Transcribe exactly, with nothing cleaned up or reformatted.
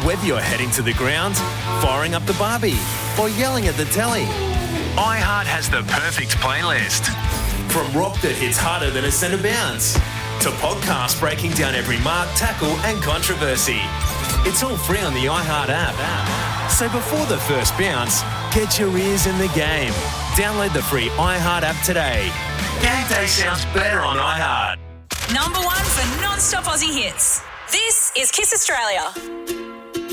Whether you're heading to the ground, firing up the barbie, or yelling at the telly, iHeart has the perfect playlist. From rock that hits harder than a centre bounce, to podcasts breaking down every mark, tackle and controversy. It's all free on the iHeart app. So before the first bounce, get your ears in the game. Download the free iHeart app today. Game day sounds better on iHeart. Number one for non-stop Aussie hits. This is Kiss Australia.